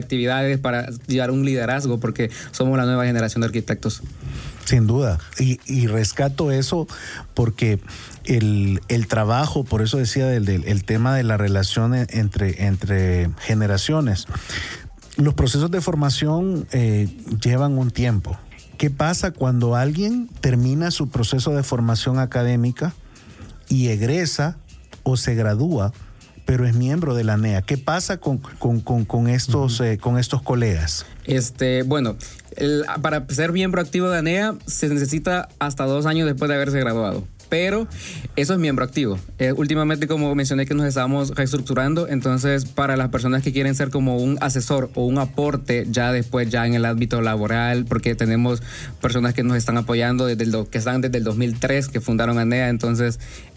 actividades para llevar un liderazgo, porque somos la nueva generación de arquitectos. Sin duda, y rescato eso porque el trabajo, por eso decía el tema de la relación entre generaciones. Los procesos de formación llevan un tiempo. ¿Qué pasa cuando alguien termina su proceso de formación académica y egresa o se gradúa, pero es miembro de la ANEA? ¿Qué pasa con estos colegas? Bueno, para ser miembro activo de ANEA se necesita hasta 2 años después de haberse graduado. Pero eso es miembro activo. Últimamente, como mencioné, que nos estamos reestructurando, entonces para las personas que quieren ser como un asesor o un aporte ya después, ya en el ámbito laboral, porque tenemos personas que nos están apoyando que están desde el 2003, que fundaron ANEA, entonces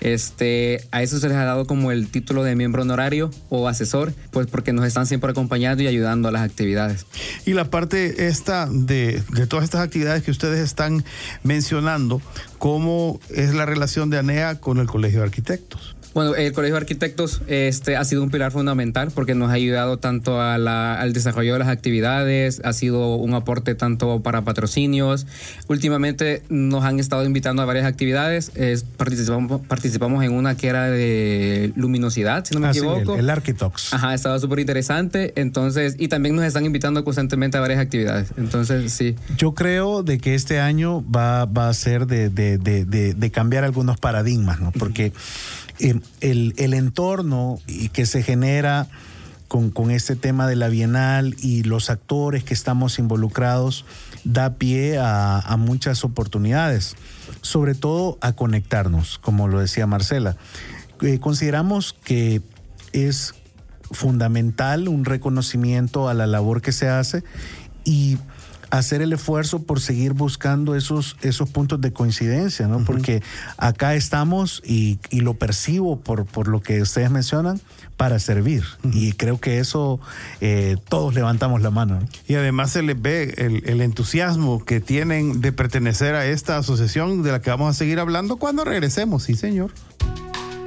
a eso se les ha dado como el título de miembro honorario o asesor, pues porque nos están siempre acompañando y ayudando a las actividades. Y la parte esta de todas estas actividades que ustedes están mencionando, ¿cómo es la relación de ANEA con el Colegio de Arquitectos? Bueno, el Colegio de Arquitectos ha sido un pilar fundamental porque nos ha ayudado tanto al desarrollo de las actividades, ha sido un aporte tanto para patrocinios. Últimamente nos han estado invitando a varias actividades. Participamos en una que era de luminosidad, si no me equivoco. Sí, el Arquitox. Ajá, estaba súper interesante. Entonces, y también nos están invitando constantemente a varias actividades. Entonces, sí. Yo creo de que este año va a ser de cambiar algunos paradigmas, ¿no? Porque el entorno y que se genera con este tema de la Bienal y los actores que estamos involucrados da pie a muchas oportunidades, sobre todo a conectarnos, como lo decía Marcela. Consideramos que es fundamental un reconocimiento a la labor que se hace y hacer el esfuerzo por seguir buscando esos puntos de coincidencia, ¿no? Uh-huh. Porque acá estamos y lo percibo por lo que ustedes mencionan, para servir. Uh-huh. Y creo que eso todos levantamos la mano, ¿no? Y además se les ve el entusiasmo que tienen de pertenecer a esta asociación de la que vamos a seguir hablando cuando regresemos. Sí, señor.